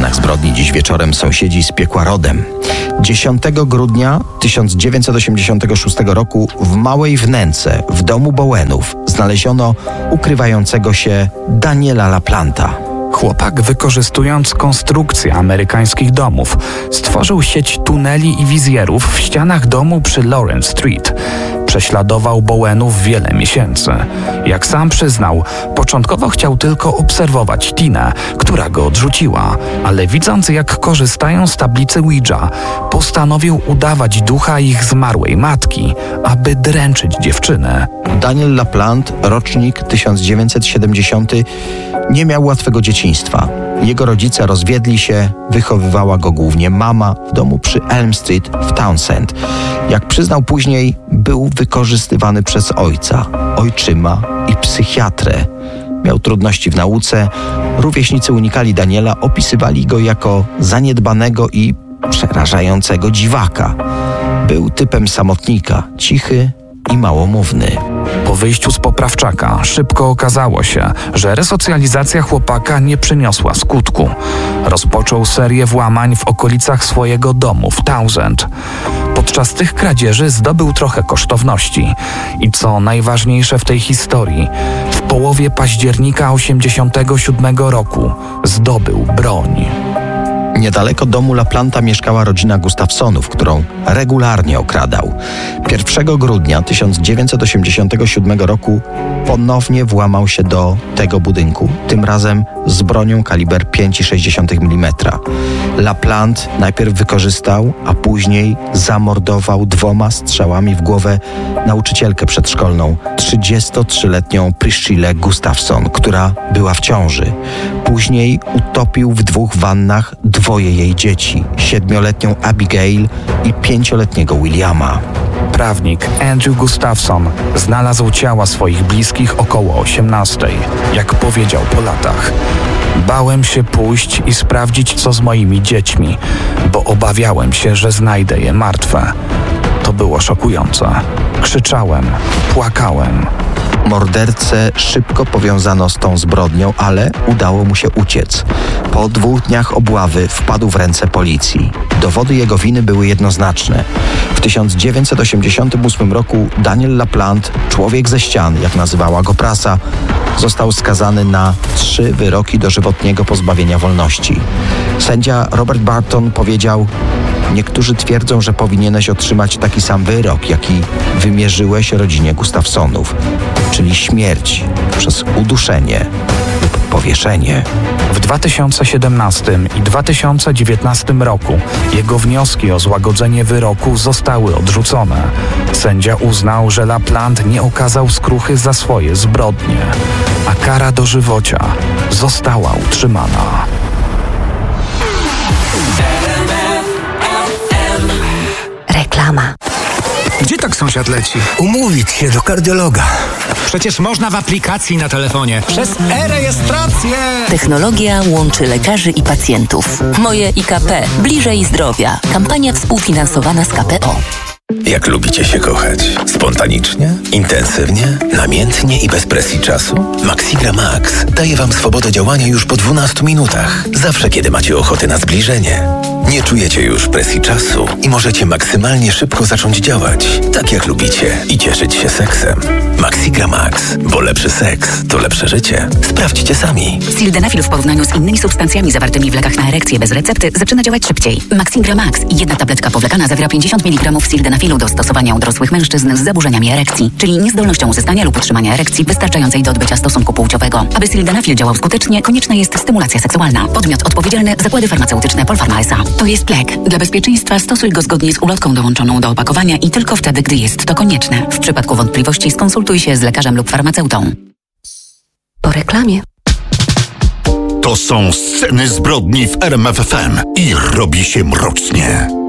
scenach zbrodni dziś wieczorem sąsiedzi z piekła rodem. 10 grudnia 1986 roku w Małej Wnęce w domu Bowenów znaleziono ukrywającego się Daniela LaPlanta. Chłopak, wykorzystując konstrukcję amerykańskich domów, stworzył sieć tuneli i wizjerów w ścianach domu przy Lawrence Street. Prześladował Bowenów wiele miesięcy. Jak sam przyznał, początkowo chciał tylko obserwować Tinę, która go odrzuciła, ale widząc, jak korzystają z tablicy Ouija, postanowił udawać ducha ich zmarłej matki, aby dręczyć dziewczynę. Daniel LaPlante, rocznik 1970, nie miał łatwego dzieciństwa. Jego rodzice rozwiedli się, wychowywała go głównie mama w domu przy Elm Street w Townsend. Jak przyznał później, był wykorzystywany przez ojca, ojczyma i psychiatrę. Miał trudności w nauce. Rówieśnicy unikali Daniela, opisywali go jako zaniedbanego i przerażającego dziwaka. Był typem samotnika, cichy i małomówny. Po wyjściu z poprawczaka szybko okazało się, że resocjalizacja chłopaka nie przyniosła skutku. Rozpoczął serię włamań w okolicach swojego domu w Townsend. Podczas tych kradzieży zdobył trochę kosztowności i co najważniejsze w tej historii, w połowie października 1987 roku zdobył broń. Niedaleko domu LaPlanta mieszkała rodzina Gustafsonów, którą regularnie okradał. 1 grudnia 1987 roku ponownie włamał się do tego budynku, tym razem z bronią kaliber 5,6 mm. LaPlante najpierw wykorzystał, a później zamordował 2 strzałami w głowę nauczycielkę przedszkolną, 33-letnią Priscillę Gustafson, która była w ciąży. Później utopił w 2 wannach 2 jej dzieci, 7-letnią Abigail i 5-letniego Williama. Prawnik Andrew Gustafson znalazł ciała swoich bliskich około 18:00. Jak powiedział po latach: bałem się pójść i sprawdzić, co z moimi dziećmi, bo obawiałem się, że znajdę je martwe. To było szokujące. Krzyczałem, płakałem. Mordercę szybko powiązano z tą zbrodnią, ale udało mu się uciec. Po 2 dniach obławy wpadł w ręce policji. Dowody jego winy były jednoznaczne. W 1988 roku Daniel LaPlante, człowiek ze ścian, jak nazywała go prasa, został skazany na 3 wyroki dożywotniego pozbawienia wolności. Sędzia Robert Barton powiedział: niektórzy twierdzą, że powinieneś otrzymać taki sam wyrok, jaki wymierzyłeś rodzinie Gustafsonów, czyli śmierć przez uduszenie lub powieszenie. W 2017 i 2019 roku jego wnioski o złagodzenie wyroku zostały odrzucone. Sędzia uznał, że LaPlante nie okazał skruchy za swoje zbrodnie, a kara dożywocia została utrzymana. Reklama. Gdzie tak sąsiad leci? Umówić się do kardiologa. Przecież można w aplikacji na telefonie. Przez e-rejestrację! Technologia łączy lekarzy i pacjentów. Moje IKP. Bliżej zdrowia. Kampania współfinansowana z KPO. Jak lubicie się kochać? Spontanicznie? Intensywnie? Namiętnie i bez presji czasu? Maxigra Max daje Wam swobodę działania już po 12 minutach. Zawsze, kiedy macie ochotę na zbliżenie. Nie czujecie już presji czasu i możecie maksymalnie szybko zacząć działać, tak jak lubicie, i cieszyć się seksem. Maxigra Max, bo lepszy seks to lepsze życie. Sprawdźcie sami. Sildenafil w porównaniu z innymi substancjami zawartymi w lekach na erekcję bez recepty zaczyna działać szybciej. Maxigra Max, 1 tabletka powlekana, zawiera 50 mg sildenafilu do stosowania u dorosłych mężczyzn z zaburzeniami erekcji, czyli niezdolnością uzyskania lub utrzymania erekcji wystarczającej do odbycia stosunku płciowego. Aby sildenafil działał skutecznie, konieczna jest stymulacja seksualna. Podmiot odpowiedzialny: Zakłady Farmaceutyczne Polpharma S.A. To jest lek. Dla bezpieczeństwa stosuj go zgodnie z ulotką dołączoną do opakowania i tylko wtedy, gdy jest to konieczne. W przypadku wątpliwości skonsultuj się z lekarzem lub farmaceutą. Po reklamie. To są sceny zbrodni w RMF FM i robi się mrocznie.